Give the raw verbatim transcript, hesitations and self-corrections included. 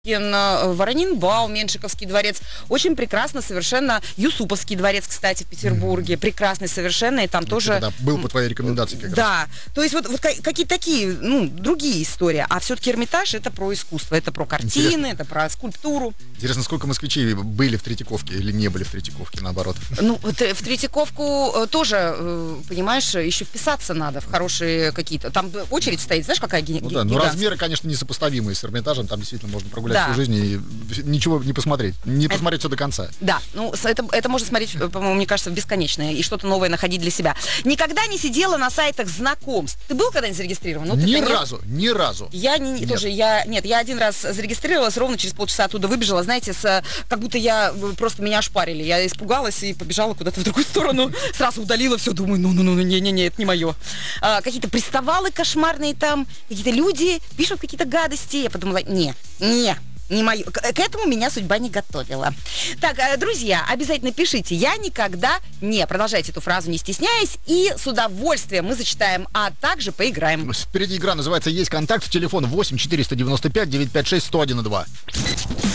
Воронин-Бау, Меншиковский дворец. Очень прекрасно совершенно. Юсуповский дворец, кстати, в Петербурге. Прекрасный совершенно. И там Я тоже... Да, был по твоей рекомендации как да. раз. Да. То есть вот, вот какие-то такие, ну, другие истории. А все-таки Эрмитаж — это про искусство. Это про картины, Интересно. это про скульптуру. Интересно, сколько москвичей были в Третьяковке или не были в Третьяковке, наоборот? Ну, в Третьяковку тоже, понимаешь, еще вписаться надо в хорошие какие-то... Там очередь стоит, знаешь, какая гигантская? Ну да, но размеры, конечно, несопоставимые с Эрмитажем. Там действительно можно прогулять Да. всю жизнь и ничего не посмотреть. Не посмотреть это, все до конца. Да, ну это, это можно смотреть, по-моему, мне кажется, бесконечно. И что-то новое находить для себя. Никогда не сидела на сайтах знакомств. Ты был когда-нибудь зарегистрирован? Ну, ни ты, разу, ни разу. Я не, нет. тоже, я, нет, я один раз зарегистрировалась, ровно через полчаса оттуда выбежала, знаете, с, как будто я, просто меня ошпарили. Я испугалась и побежала куда-то в другую сторону. Сразу удалила все, думаю, ну-ну-ну, не-не-не, это не мое. А, какие-то приставалы кошмарные там, какие-то люди пишут какие-то гадости. Я подумала, не, не. Не мою. К, к этому меня судьба не готовила. Так, друзья, обязательно пишите. Я никогда не. Продолжайте эту фразу, не стесняясь. И с удовольствием мы зачитаем, а также поиграем. Впереди игра называется «Есть контакт». Телефон восемь четыреста девяносто пять девятьсот пятьдесят шесть сто один два.